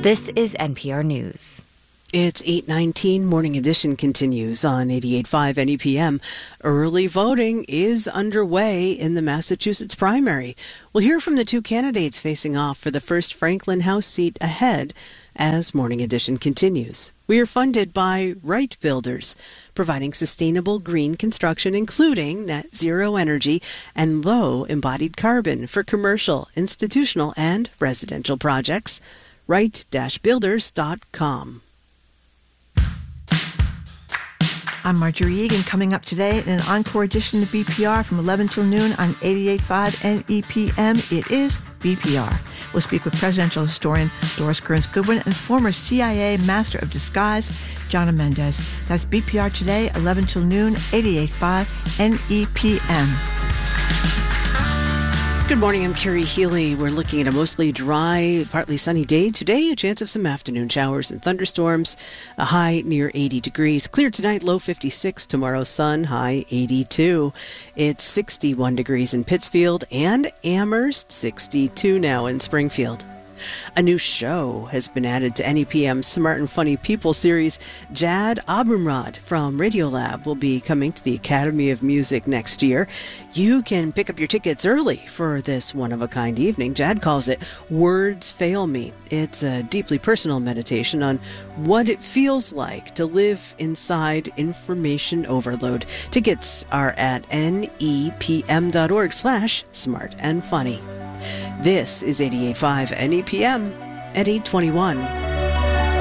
This is NPR News. It's 8:19. Morning Edition continues on 88.5 NEPM. Early voting is underway in the Massachusetts primary. We'll hear from the two candidates facing off for the first Franklin House seat ahead as Morning Edition continues. We are funded by Wright Builders, providing sustainable green construction, including net zero energy and low embodied carbon for commercial, institutional, and residential projects. Wright-builders.com. I'm Marjorie Egan. Coming up today in an encore edition of BPR from 11 till noon on 88.5 NEPM, it is BPR. We'll speak with presidential historian Doris Kearns Goodwin and former CIA Master of Disguise Jana Mendez. That's BPR today, 11 till noon, 88.5 NEPM. Good morning, I'm Carrie Healy. We're looking at a mostly dry, partly sunny day today. A chance of some afternoon showers and thunderstorms. A high near 80 degrees. Clear tonight, low 56. Tomorrow, sun, high 82. It's 61 degrees in Pittsfield and Amherst, 62 now in Springfield. A new show has been added to NEPM's Smart and Funny People series. Jad Abumrad from Radiolab will be coming to the Academy of Music next year. You can pick up your tickets early for this one-of-a-kind evening. Jad calls it Words Fail Me. It's a deeply personal meditation on what it feels like to live inside information overload. Tickets are at nepm.org/smartandfunny. This is 88.5 NEPM at 8:21.